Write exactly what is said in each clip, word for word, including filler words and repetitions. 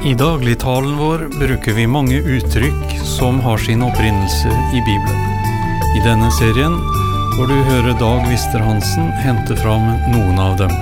I dagligtalen vår bruker vi mange uttrykk som har sin opprinnelse i Bibelen. I denne serien får du høre Dag Wister-Hansen hente fram noen av dem.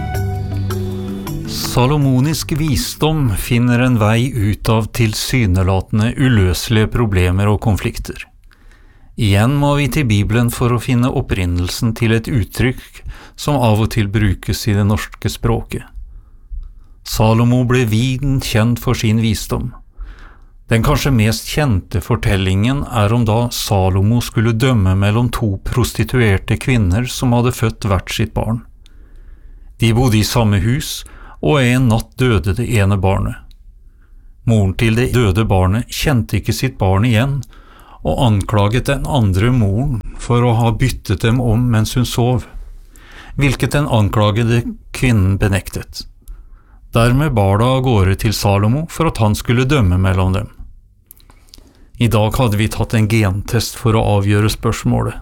Salomonisk visdom finner en vei ut av tilsynelatende uløselige problemer og konflikter. Igjen må vi til Bibelen for å finne opprinnelsen til et uttrykk som av og til brukes i det norske språket. Salomo ble viden kjent for sin visdom. Den kanskje mest kjente fortellingen er om da Salomo skulle dømme mellom to prostituerte kvinner som hadde født hvert sitt barn. De bodde i samme hus, og en natt døde det ene barnet. Moren til det døde barnet kjente ikke sitt barn igjen, og anklaget den andre moren for å ha byttet dem om mens hun sov, hvilket den anklagede kvinnen benektet. Dermed bar det av gårde til Salomo for at han skulle dømme mellom dem. I dag hadde vi tatt en gentest for å avgjøre spørsmålet.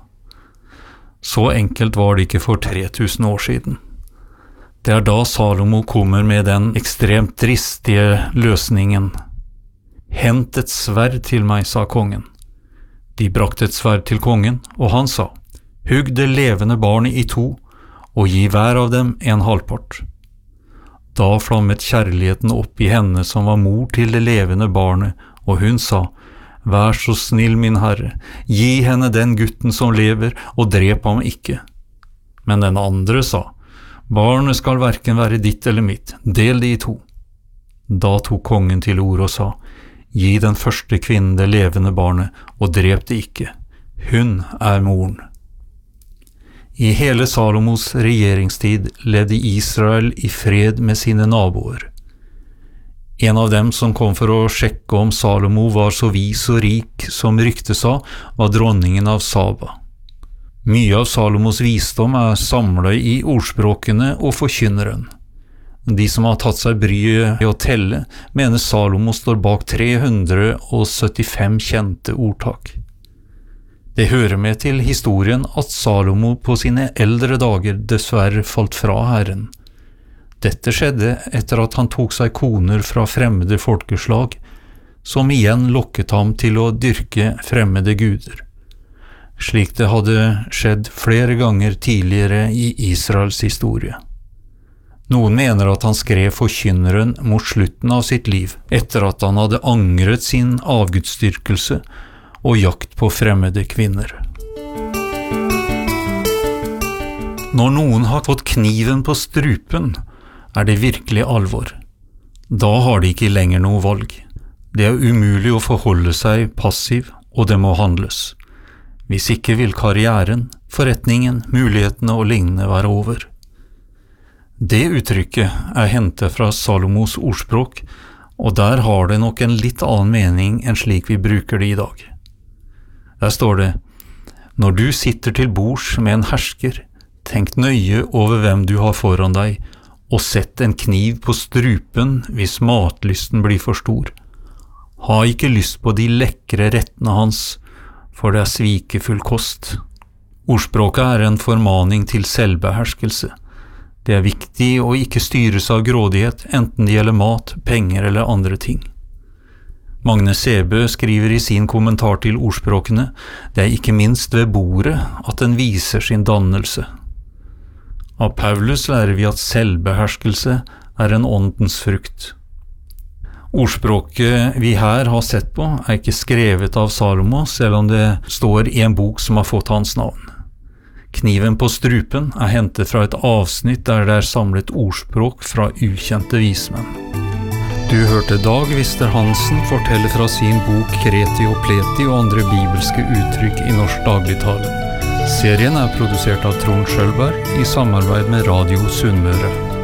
Så enkelt var det ikke for tre tusen år siden. Det er da Salomo kommer med den ekstremt dristige løsningen. «Hent et sverd til meg», sa kongen. De brakte et sverd til kongen, og han sa, «Hugg det levende barnet i to, og gi hver av dem en halvpart». Da flammet kjærligheten opp i henne som var mor til det levende barnet, og hun sa, «Vær så snill, min herre, gi henne den gutten som lever, og drep ham ikke». Men den andre sa, «Barnet skal hverken være ditt eller mitt, del det i to». Da tok kongen til ord og sa, «Gi den første kvinnen det levende barnet, og drep det ikke. Hun er moren». I hele Salomos regjeringstid levde Israel i fred med sine naboer. En av dem som kom for å sjekke om Salomo var så vis og rik som ryktet sa, var dronningen av Saba. Mye av Salomos visdom er samlet i ordspråkene og forkynneren. De som har tatt seg bryet i å telle, mener Salomo står bak tre hundre syttifem kjente ordtak. Det hører med til historien at Salomo på sine eldre dager dessverre falt fra Herren. Dette skjedde etter at han tok seg koner fra fremmede folkeslag, som igjen lokket ham til å dyrke fremmede guder, slik det hadde skjedd flere ganger tidligere i Israels historie. Noen mener at han skrev forkynneren mot slutten av sitt liv, etter at han hadde angret sin avgudsdyrkelse og jakt på fremmede kvinner. Når noen har fått kniven på strupen, er det virkelig alvor. Da har de ikke lenger noe valg. Det er umulig å forholde seg passiv, og det må handles. Hvis ikke vil karrieren, forretningen, mulighetene og lignende være over. Det uttrykket er hentet fra Salomos ordspråk, og der har det nok en litt annen mening enn slik vi bruker det i dag. Der står det, «Når du sitter til bords med en hersker, tenk nøye over hvem du har foran deg, og sett en kniv på strupen hvis matlysten blir for stor. Ha ikke lyst på de lekre rettene hans, for det er svikefull kost». Ordspråket er en formaning til selvbeherskelse. Det er viktig å ikke styres av grådighet, enten det gjelder mat, penger eller andre ting. Magne Sebø skriver i sin kommentar til ordspråkene, det er ikke minst ved bordet at den viser sin dannelse. Av Paulus lærer vi at selvbeherskelse er en åndens frukt. Ordspråket vi her har sett på er ikke skrevet av Salomo, selv om det står i en bok som har fått hans navn. Kniven på strupen er hentet fra et avsnitt der det er samlet ordspråk fra ukjente vismenn. Du hørte Dag Wister-Hansen fortelle fra sin bok Kreti og Pleti og andre bibelske uttrykk i norsk dagligtale. Serien er produsert av Trond Schølberg i samarbeid med Radio Sunnmøre.